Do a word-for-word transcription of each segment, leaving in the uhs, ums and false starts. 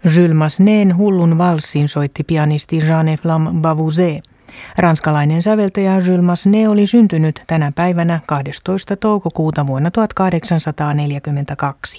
Jules Massenet'n Hullun valssin soitti pianisti Jean-Efflam Bavouzet. Ranskalainen säveltäjä Jules Massenet oli syntynyt tänä päivänä kahdestoista toukokuuta vuonna tuhatkahdeksansataaneljäkymmentäkaksi.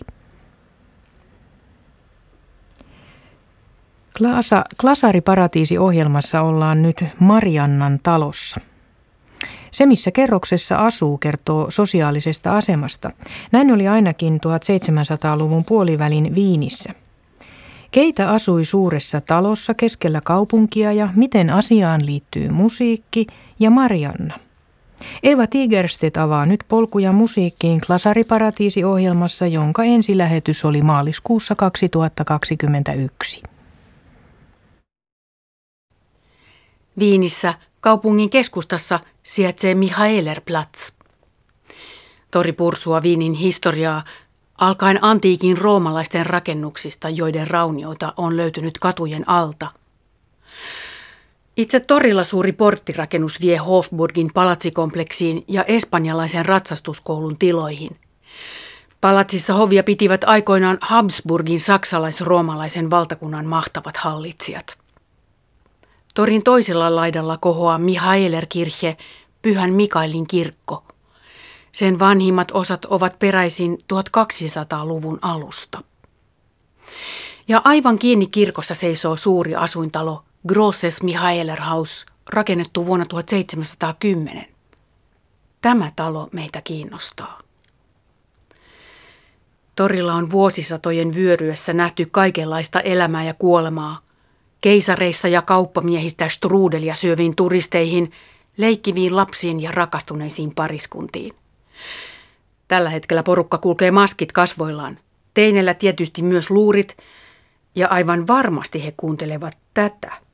Klasa, Klasariparatiisi-ohjelmassa ollaan nyt Mariannan talossa. Se, missä kerroksessa asuu, kertoo sosiaalisesta asemasta. Näin oli ainakin tuhatseitsemänsataaluvun puolivälin Viinissä. Keitä asui suuressa talossa keskellä kaupunkia ja miten asiaan liittyy musiikki ja Marianna? Eva Tigerstedt avaa nyt polkuja musiikkiin Klasariparatiisi-ohjelmassa, jonka ensilähetys oli maaliskuussa kaksituhattakaksikymmentäyksi. Viinissä kaupungin keskustassa sijaitsee Michaelerplatz. Tori pursua Viinin historiaa alkaen antiikin roomalaisten rakennuksista, joiden raunioita on löytynyt katujen alta. Itse torilla suuri porttirakennus vie Hofburgin palatsikompleksiin ja espanjalaisen ratsastuskoulun tiloihin. Palatsissa hovia pitivät aikoinaan Habsburgin saksalais-roomalaisen valtakunnan mahtavat hallitsijat. Torin toisella laidalla kohoaa Michaelerkirche, Pyhän Mikaelin kirkko. Sen vanhimmat osat ovat peräisin tuhatkaksisataaluvun alusta. Ja aivan kiinni kirkossa seisoo suuri asuintalo Grosses Michaelerhaus, rakennettu vuonna tuhatseitsemänsataakymmenen. Tämä talo meitä kiinnostaa. Torilla on vuosisatojen vyöryessä nähty kaikenlaista elämää ja kuolemaa. Keisareista ja kauppamiehistä strudelia syöviin turisteihin, leikkiviin lapsiin ja rakastuneisiin pariskuntiin. Tällä hetkellä porukka kulkee maskit kasvoillaan. Teinellä tietysti myös luurit, ja aivan varmasti he kuuntelevat tätä.